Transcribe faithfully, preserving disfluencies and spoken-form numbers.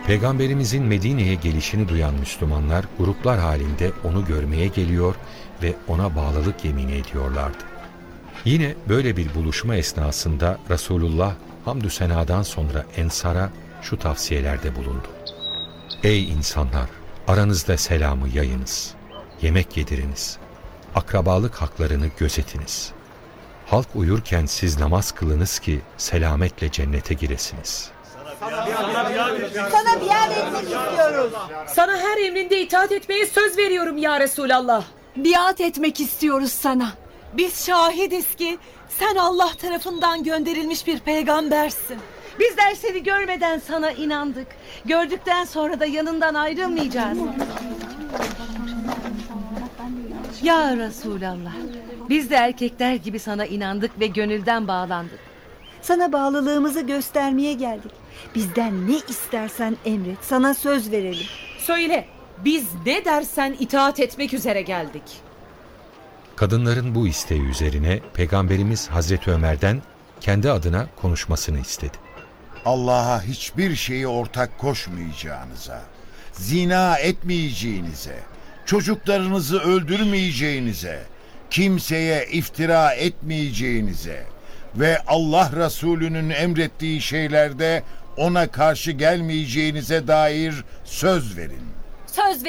Peygamberimizin Medine'ye gelişini duyan Müslümanlar gruplar halinde onu görmeye geliyor ve ona bağlılık yemini ediyorlardı. Yine böyle bir buluşma esnasında Resulullah hamdü senadan sonra Ensar'a şu tavsiyelerde bulundu. Ey insanlar! Aranızda selamı yayınız, yemek yediriniz, akrabalık haklarını gözetiniz. Halk uyurken siz namaz kılınız ki selametle cennete giresiniz. Sana biat etmek istiyoruz. Sana her emrinde itaat etmeye söz veriyorum ya Resulallah. Biat etmek istiyoruz sana. Biz şahidiz ki sen Allah tarafından gönderilmiş bir peygambersin. Bizler seni görmeden sana inandık. Gördükten sonra da yanından ayrılmayacağız. Ya Resulallah, biz de erkekler gibi sana inandık ve gönülden bağlandık. Sana bağlılığımızı göstermeye geldik. Bizden ne istersen emret, sana söz verelim. Söyle, biz ne dersen itaat etmek üzere geldik. Kadınların bu isteği üzerine Peygamberimiz Hazreti Ömer'den kendi adına konuşmasını istedi. Allah'a hiçbir şeyi ortak koşmayacağınıza, zina etmeyeceğinize, çocuklarınızı öldürmeyeceğinize, kimseye iftira etmeyeceğinize ve Allah Resulü'nün emrettiği şeylerde ona karşı gelmeyeceğinize dair söz verin. Söz